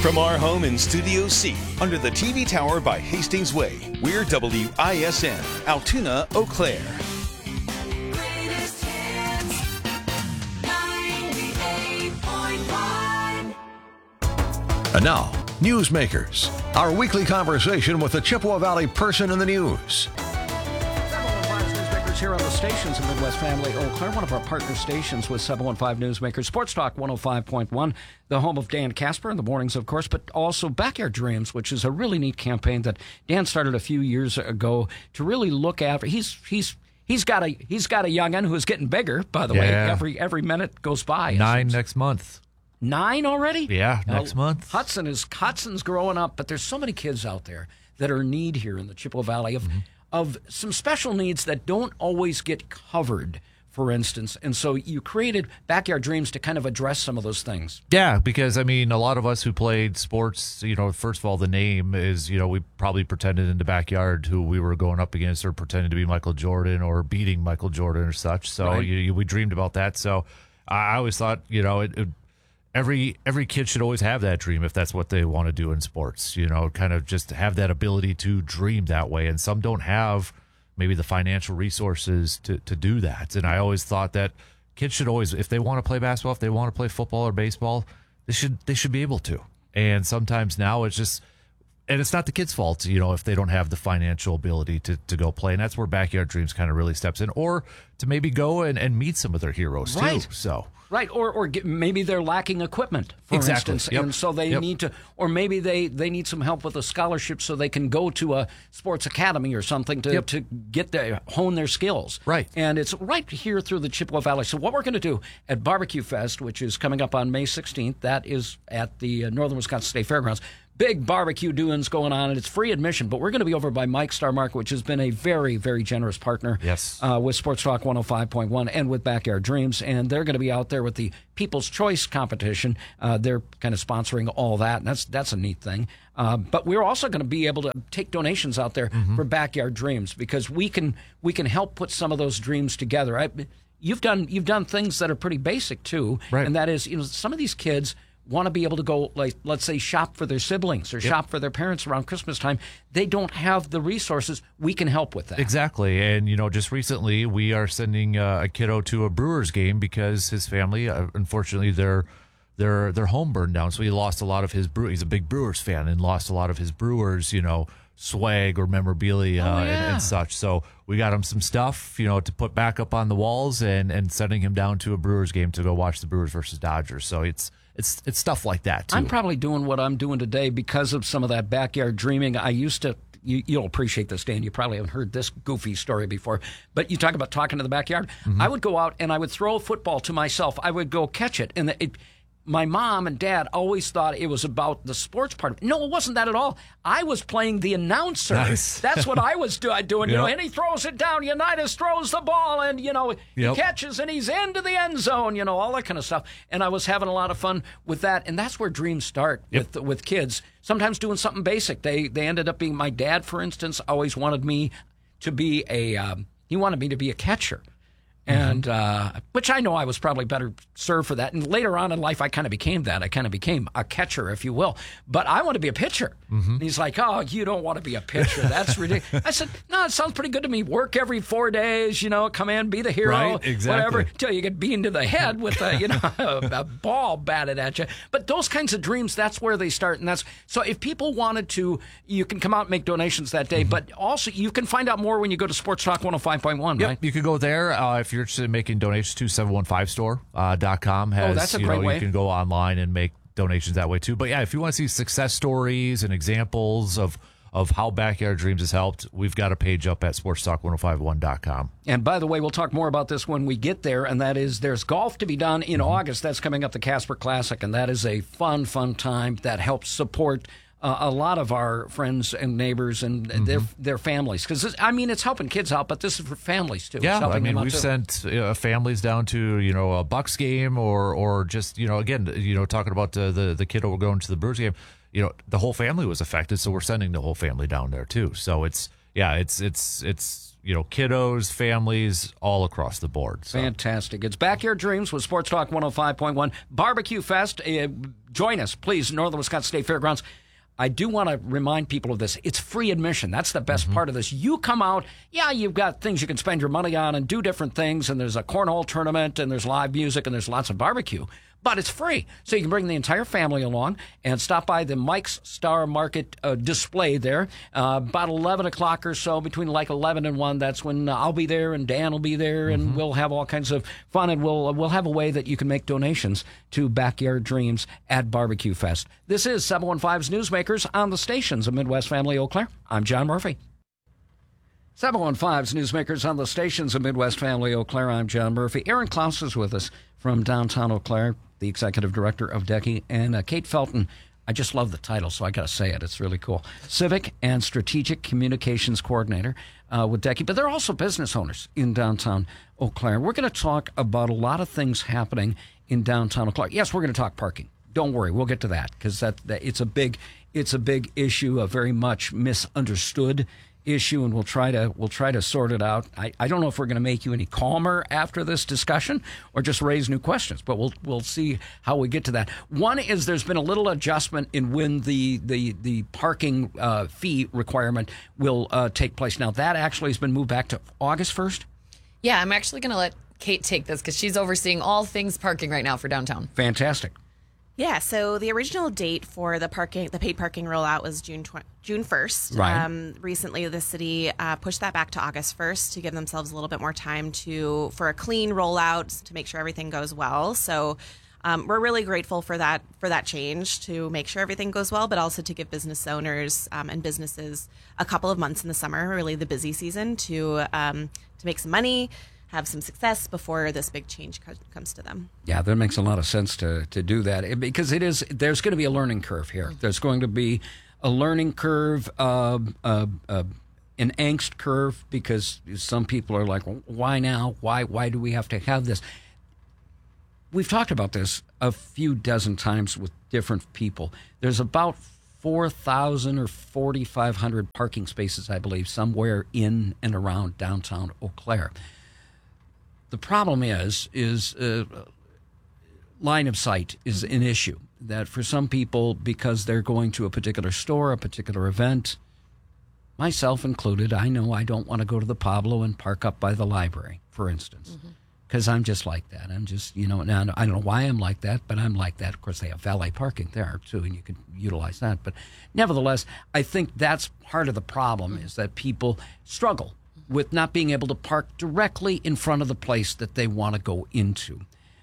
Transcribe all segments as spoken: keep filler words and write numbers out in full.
From our home in Studio C, under the T V tower by Hastings Way, we're W I S N, Altoona, Eau Claire. And now, Newsmakers, our weekly conversation with the Chippewa Valley person in the news. Newsmakers here on the stations of Midwest Family Eau Claire, one of our partner stations with seven one five Newsmakers, Sports Talk one oh five point one, the home of Dan Casper in the mornings, of course, but also Backyard Dreams, which is a really neat campaign that Dan started a few years ago to really look after. He's he's he's got a he's got a young'un who's getting bigger. By the yeah. way, every every minute goes by. Nine next month. Nine already? Yeah, now, next month. Hudson is Hudson's growing up, but there's so many kids out there that are in need here in the Chippewa Valley of mm-hmm. of some special needs that don't always get covered, for instance. And so you created Backyard Dreams to kind of address some of those things. Yeah, because, I mean, a lot of us who played sports, you know, first of all, the name is, you know, we probably pretended in the backyard who we were going up against or pretended to be Michael Jordan or beating Michael Jordan or such. So right. you, you, we dreamed about that. So I always thought, you know, it, it Every every kid should always have that dream if that's what they want to do in sports, you know, kind of just have that ability to dream that way. And some don't have maybe the financial resources to, to do that. And I always thought that kids should always, if they want to play basketball, if they want to play football or baseball, they should they should be able to. And sometimes now it's just, and it's not the kid's fault, you know, if they don't have the financial ability to, to go play. And that's where Backyard Dreams kind of really steps in. Or to maybe go and, and meet some of their heroes, right. too. So. Right, or or get, maybe they're lacking equipment, for exactly. instance, yep. and so they yep. need to, or maybe they, they need some help with a scholarship so they can go to a sports academy or something to, yep. to get their, hone their skills. Right. And it's right here through the Chippewa Valley. So what we're going to do at Barbecue Fest, which is coming up on May sixteenth, that is at the Northern Wisconsin State Fairgrounds. Big barbecue doings going on, and it's free admission, but we're going to be over by Mike Starmark, which has been a very, very generous partner yes. uh, with Sports Talk one oh five point one and with Backyard Dreams, and they're going to be out there with the People's Choice competition. Uh, they're kind of sponsoring all that, and that's that's a neat thing. Uh, but we're also going to be able to take donations out there mm-hmm. for Backyard Dreams because we can we can help put some of those dreams together. I, you've done you've done things that are pretty basic too, right. and that is, you know, some of these kids want to be able to go, like, let's say, shop for their siblings or yep. shop for their parents around Christmas time. They don't have the resources. We can help with that. Exactly. And, you know, just recently we are sending uh, a kiddo to a Brewers game because his family, uh, unfortunately, their their their home burned down. So he lost a lot of his brew. He's a big Brewers fan and lost a lot of his Brewers, you know, swag or memorabilia oh, yeah. and, and such. So we got him some stuff, you know, to put back up on the walls and, and sending him down to a Brewers game to go watch the Brewers versus Dodgers. So it's It's it's stuff like that, too. I'm probably doing what I'm doing today because of some of that backyard dreaming. I used to, you, you'll appreciate this, Dan. You probably haven't heard this goofy story before. But you talk about talking to the backyard. Mm-hmm. I would go out and I would throw a football to myself. I would go catch it. And it, my mom and dad always thought it was about the sports part of it. No, it wasn't that at all. I was playing the announcer. Nice. That's what I was do- doing. You yep. know, and he throws it down. Unitas throws the ball, and, you know, he yep. catches, and he's into the end zone, you know, all that kind of stuff. And I was having a lot of fun with that. And that's where dreams start yep. with with kids. Sometimes doing something basic. They they ended up being, my dad, for instance, always wanted me to be a, um, he wanted me to be a catcher. And uh, which I know I was probably better served for that. And later on in life, I kind of became that. I kind of became a catcher, if you will. But I want to be a pitcher. Mm-hmm. And he's like, oh, you don't want to be a pitcher. That's ridiculous. I said, no, it sounds pretty good to me. Work every four days, you know, come in, be the hero, right, exactly. whatever, until you get beaten to the head with a, you know, a, a ball batted at you. But those kinds of dreams, that's where they start. And that's so if people wanted to, you can come out and make donations that day. Mm-hmm. But also, you can find out more when you go to Sports Talk one oh five point one, yep, right? You could go there uh, if you're interested in making donations to seven one five store dot com. Has, oh, that's a you great know, way. You can go online and make donations that way too. But yeah, if you want to see success stories and examples of of how Backyard Dreams has helped, we've got a page up at sports talk one oh five one dot com. And by the way, we'll talk more about this when we get there, and that is there's golf to be done in mm-hmm. August. That's coming up, the Casper Classic, and that is a fun, fun time that helps support Uh, a lot of our friends and neighbors and mm-hmm. their their families. Because, I mean, it's helping kids out, but this is for families, too. Yeah, I mean, we've too. sent uh, families down to, you know, a Bucks game or or just, you know, again, you know, talking about uh, the, the kid going to the Brewers game. You know, the whole family was affected, so we're sending the whole family down there, too. So it's yeah, it's it's it's you know kiddos, families, all across the board. So. Fantastic. It's Backyard Dreams with Sports Talk one oh five point one. Barbecue Fest. Uh, join us, please, Northern Wisconsin State Fairgrounds. I do want to remind people of this. It's free admission. That's the best mm-hmm. part of this. You come out, yeah, you've got things you can spend your money on and do different things, and there's a cornhole tournament, and there's live music, and there's lots of barbecue. But it's free. So you can bring the entire family along and stop by the Mike's Star Market uh, display there. Uh, about eleven o'clock or so, between like eleven and one, that's when uh, I'll be there and Dan will be there, and mm-hmm. we'll have all kinds of fun, and we'll, uh, we'll have a way that you can make donations to Backyard Dreams at Barbecue Fest. This is seven fifteens Newsmakers on the stations of Midwest Family Eau Claire. I'm John Murphy. seven fifteens Newsmakers on the stations of Midwest Family Eau Claire. I'm John Murphy. Aaron Klaus is with us from downtown Eau Claire, the executive director of D E C I, and uh, Kate Felton. I just love the title, so I got to say it. It's really cool. Civic and Strategic Communications Coordinator uh, with D E C I, but they're also business owners in downtown Eau Claire. We're going to talk about a lot of things happening in downtown Eau Claire. Yes, we're going to talk parking. Don't worry, we'll get to that because that, that it's a big it's a big issue, a very much misunderstood issue, and we'll try to we'll try to sort it out. I, I don't know if we're going to make you any calmer after this discussion or just raise new questions, but we'll we'll see how we get to that. One is there's been a little adjustment in when the the the parking uh, fee requirement will uh, take place. Now that actually has been moved back to August first. Yeah, I'm actually going to let Kate take this because she's overseeing all things parking right now for downtown. Fantastic. Yeah, so the original date for the parking, the paid parking rollout was June tw- June first. Right. Um, recently, the city uh, pushed that back to August first to give themselves a little bit more time to for a clean rollout to make sure everything goes well. So um, we're really grateful for that for that change to make sure everything goes well, but also to give business owners um, and businesses a couple of months in the summer, really the busy season, to um, to make some money, have some success before this big change co- comes to them. Yeah, that makes a lot of sense to to do that it, because it is. There's going to be a learning curve here. There's going to be a learning curve, uh, uh, uh, an angst curve, because some people are like, "Why now? Why? Why do we have to have this?" We've talked about this a few dozen times with different people. There's about four thousand or forty-five hundred parking spaces, I believe, somewhere in and around downtown Eau Claire. The problem is, is uh, line of sight is an issue that for some people, because they're going to a particular store, a particular event, myself included, I know I don't want to go to the Pablo and park up by the library, for instance, because mm-hmm. I'm just like that. I'm just, you know, now I don't know why I'm like that, but I'm like that. Of course, they have valet parking there, too, and you can utilize that. But nevertheless, I think that's part of the problem is that people struggle with not being able to park directly in front of the place that they want to go into.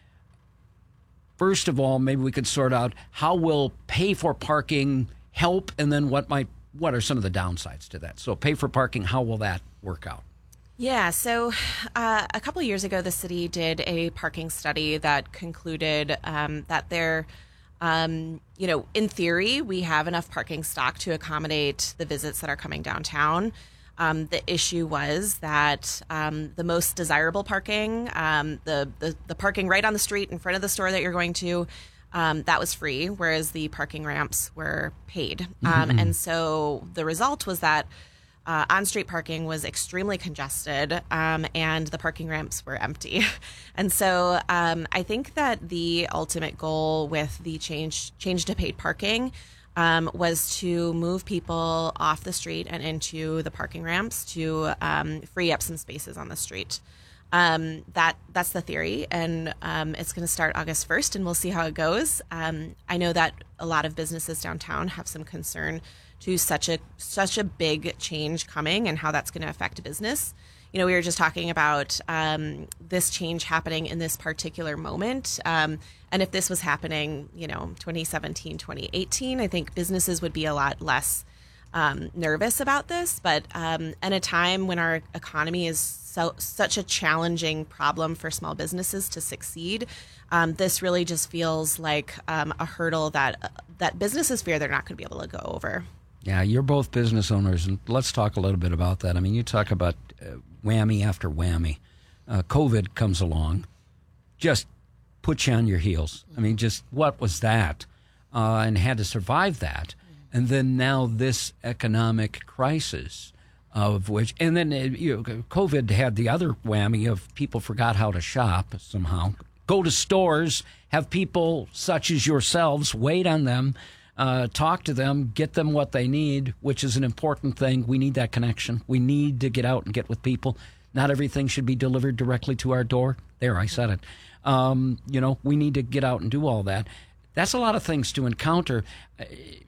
First of all, maybe we could sort out how will pay for parking help, and then what might what are some of the downsides to that? So pay for parking, how will that work out? Yeah, so uh, a couple of years ago, the city did a parking study that concluded um, that there, um, you know, in theory, we have enough parking stock to accommodate the visits that are coming downtown. Um, the issue was that um, the most desirable parking, um, the, the the parking right on the street in front of the store that you're going to, um, that was free, whereas the parking ramps were paid. Um, mm-hmm. And so the result was that uh, on-street parking was extremely congested, um, and the parking ramps were empty. And so um, I think that the ultimate goal with the change change to paid parking Um, was to move people off the street and into the parking ramps to um, free up some spaces on the street. Um, that that's the theory, and um, it's going to start August first, and we'll see how it goes. Um, I know that a lot of businesses downtown have some concern to such a such a big change coming and how that's going to affect business. You know, we were just talking about um, this change happening in this particular moment. Um, and if this was happening, you know, twenty seventeen, twenty eighteen, I think businesses would be a lot less um, nervous about this. But um, at a time when our economy is so such a challenging problem for small businesses to succeed, um, this really just feels like um, a hurdle that uh, that businesses fear they're not going to be able to go over. Yeah, you're both business owners, and let's talk a little bit about that. I mean, you talk about uh, whammy after whammy. Uh, COVID comes along, just put you on your heels. I mean, just what was that? Uh, and had to survive that. And then now this economic crisis. of which, and then uh, you know, COVID had the other whammy of people forgot how to shop somehow. Go to stores, have people such as yourselves wait on them, uh, talk to them, get them what they need, which is an important thing. We need that connection. We need to get out and get with people. Not everything should be delivered directly to our door. There, I said it. Um, you know, we need to get out and do all that. That's a lot of things to encounter. Uh,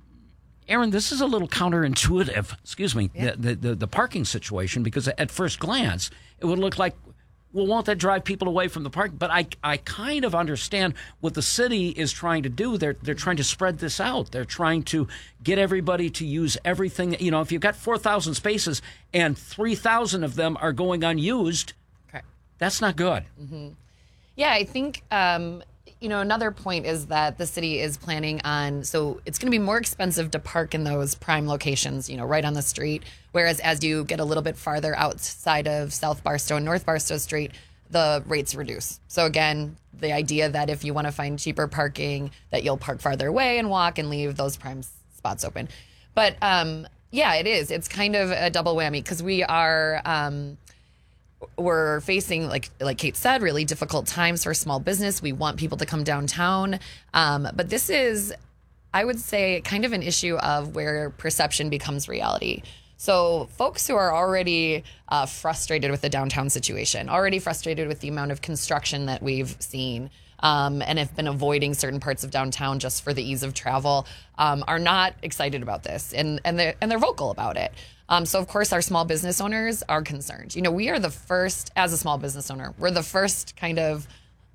Aaron, this is a little counterintuitive, excuse me, yeah. the, the, the parking situation, because at first glance, it would look like, well, won't that drive people away from the park? But I, I kind of understand what the city is trying to do. They're, they're trying to spread this out. They're trying to get everybody to use everything. You know, if you've got four thousand spaces and three thousand of them are going unused, okay. that's not good. Mm-hmm. Yeah, I think... Um, You know, another point is that the city is planning on, so it's going to be more expensive to park in those prime locations, you know, right on the street. Whereas as you get a little bit farther outside of South Barstow and North Barstow Street, the rates reduce. So again, the idea that if you want to find cheaper parking, that you'll park farther away and walk and leave those prime spots open. But um, yeah, it is. It's kind of a double whammy because we are... Um, We're facing, like like Kate said, really difficult times for small business. We want people to come downtown. Um, but this is, I would say, kind of an issue of where perception becomes reality. So folks who are already uh, frustrated with the downtown situation, already frustrated with the amount of construction that we've seen, um, and have been avoiding certain parts of downtown just for the ease of travel, um, are not excited about this. And, and, they're, and they're vocal about it. Um, so, of course, our small business owners are concerned. You know, we are the first, as a small business owner, we're the first kind of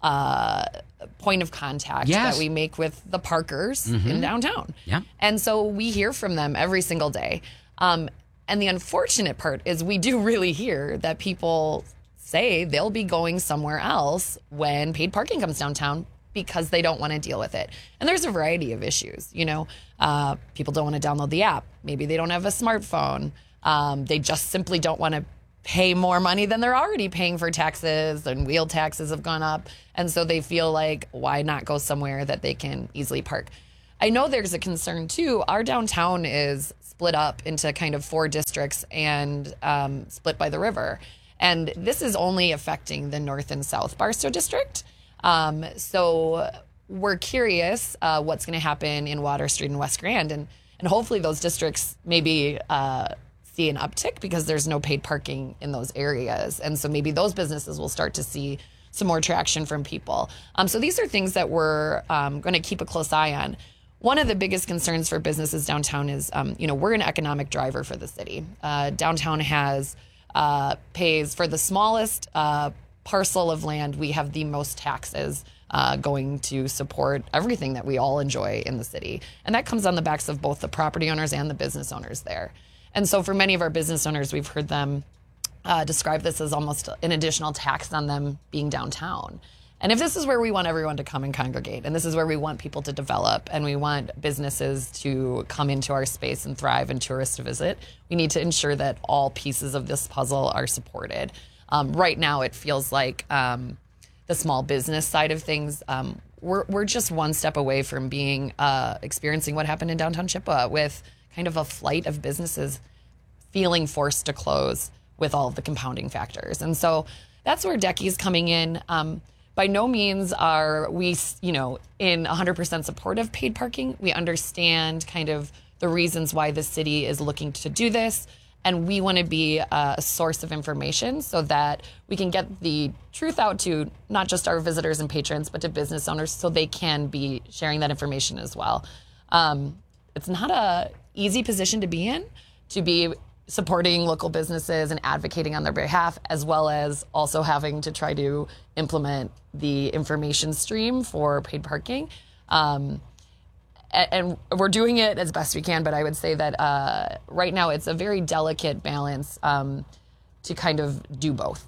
uh, point of contact yes. that we make with the parkers mm-hmm. in downtown. Yeah. And so we hear from them every single day. Um, and the unfortunate part is we do really hear that people say they'll be going somewhere else when paid parking comes downtown because they don't want to deal with it. And there's a variety of issues. You know, uh, people don't want to download the app. Maybe they don't have a smartphone. Um, they just simply don't want to pay more money than they're already paying for taxes, and wheel taxes have gone up. And so they feel like, why not go somewhere that they can easily park? I know there's a concern too. Our downtown is split up into kind of four districts and um, split by the river. And this is only affecting the North and South Barstow district. Um, so we're curious uh, what's going to happen in Water Street and West Grand. And, and hopefully those districts maybe uh, see an uptick because there's no paid parking in those areas. And so maybe those businesses will start to see some more traction from people. Um, so these are things that we're um, going to keep a close eye on. One of the biggest concerns for businesses downtown is, um, you know, we're an economic driver for the city. Uh, downtown has uh, pays for the smallest uh, parcel of land. We have the most taxes uh, going to support everything that we all enjoy in the city. And that comes on the backs of both the property owners and the business owners there. And so for many of our business owners, we've heard them uh, describe this as almost an additional tax on them being downtown. And if this is where we want everyone to come and congregate, and this is where we want people to develop, and we want businesses to come into our space and thrive and tourists to visit, we need to ensure that all pieces of this puzzle are supported. Um, right now, it feels like um, the small business side of things, um, we're we're just one step away from being uh, experiencing what happened in downtown Chippewa with kind of a flight of businesses feeling forced to close with all of the compounding factors. And so that's where Decky is coming in. Um, By no means are we, you know, in one hundred percent support of paid parking. We understand kind of the reasons why the city is looking to do this. And we want to be a source of information so that we can get the truth out to not just our visitors and patrons, but to business owners so they can be sharing that information as well. Um, it's not a easy position to be in, to be supporting local businesses and advocating on their behalf, as well as also having to try to implement the information stream for paid parking. Um, and, and we're doing it as best we can, but I would say that uh, right now it's a very delicate balance um, to kind of do both.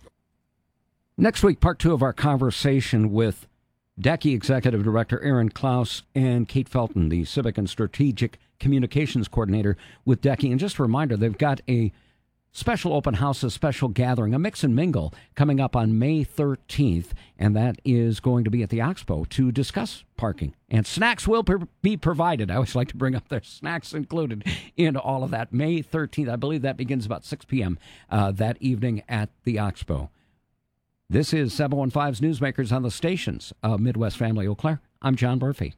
Next week, part two of our conversation with Decky Executive Director Aaron Klaus and Kate Felton, the Civic and Strategic Communications Coordinator with Decky. And just a reminder, they've got a special open houses, special gathering, a mix and mingle coming up on May thirteenth, and that is going to be at the Oxbow to discuss parking. And snacks will per- be provided. I always like to bring up their snacks included in all of that. May thirteenth, I believe that begins about six p.m. Uh, that evening at the Oxbow. This is seven one five's Newsmakers on the stations of Midwest Family Eau Claire. I'm John Murphy.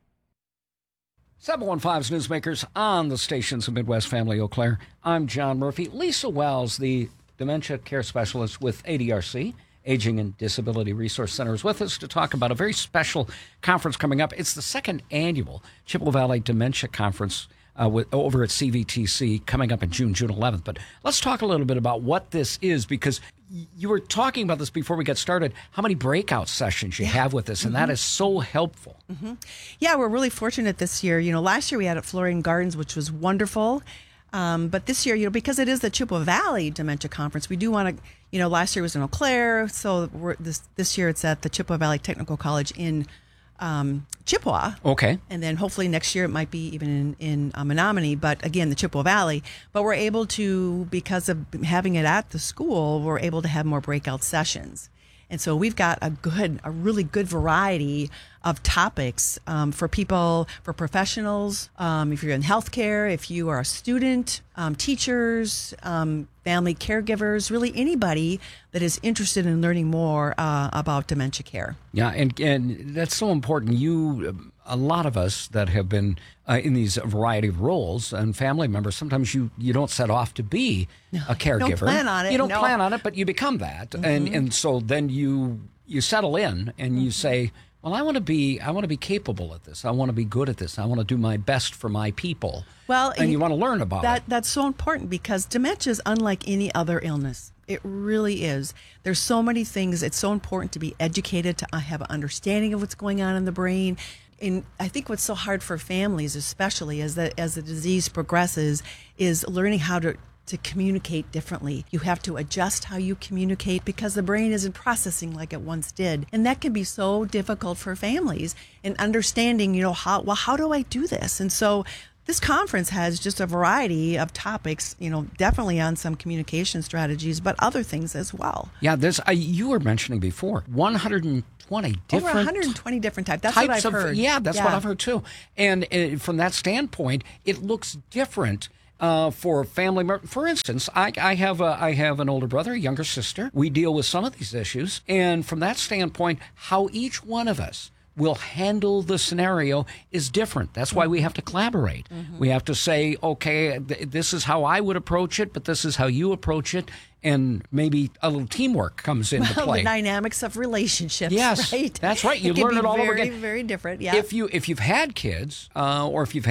seven one five's Newsmakers on the stations of Midwest Family Eau Claire. I'm John Murphy. Lisa Wells, the dementia care specialist with A D R C, Aging and Disability Resource Center, is with us to talk about a very special conference coming up. It's the second annual Chippewa Valley Dementia Conference uh, with, over at C V T C coming up in June, June eleventh. But let's talk a little bit about what this is, because you were talking about this before we got started, how many breakout sessions you yeah. have with this, and mm-hmm. that is so helpful. Mm-hmm. Yeah, we're really fortunate this year. You know, last year we had it at Florian Gardens, which was wonderful. Um, but this year, you know, because it is the Chippewa Valley Dementia Conference, we do want to, you know, last year was in Eau Claire, so we're, this this year it's at the Chippewa Valley Technical College in um, Chippewa. Okay. And then hopefully next year it might be even in, in uh, Menominee, but again, the Chippewa Valley. But we're able to, because of having it at the school, we're able to have more breakout sessions. And so we've got a good, a really good variety of topics um, for people, for professionals, um, if you're in healthcare, if you are a student, um, teachers, um, family caregivers, really anybody that is interested in learning more uh, about dementia care. Yeah, and, and that's so important. You, a lot of us that have been uh, in these variety of roles and family members, sometimes you, you don't set off to be a caregiver. You don't plan on it. You don't no. plan on it, but you become that. Mm-hmm. And and so then you you settle in and mm-hmm. you say, well, I want to be I want to be capable at this. I want to be good at this. I want to do my best for my people. Well, and you want to learn about that, it. That's so important, because dementia is unlike any other illness. It really is. There's so many things. It's so important to be educated, to have an understanding of what's going on in the brain. And I think what's so hard for families, especially as the as the disease progresses, is learning how to to communicate differently. You have to adjust how you communicate, because the brain isn't processing like it once did. And that can be so difficult for families in understanding, you know, how, well, how do I do this? And so this conference has just a variety of topics, you know, definitely on some communication strategies, but other things as well. Yeah, there's, uh, you were mentioning before, one hundred twenty different Over one hundred twenty different types. That's types what I've of, heard. Yeah, that's yeah. what I've heard too. And uh, from that standpoint, it looks different uh, for family members. For instance, I, I have a, I have an older brother, a younger sister. We deal with some of these issues. And from that standpoint, how each one of us will handle the scenario is different. That's why we have to collaborate. Mm-hmm. We have to say, okay, th- this is how I would approach it, but this is how you approach it. And maybe a little teamwork comes into well, play. The dynamics of relationships, yes, right? That's right. You it learn can it all very, over again. Very different, yeah. If, you, if you've had kids, uh, or if you've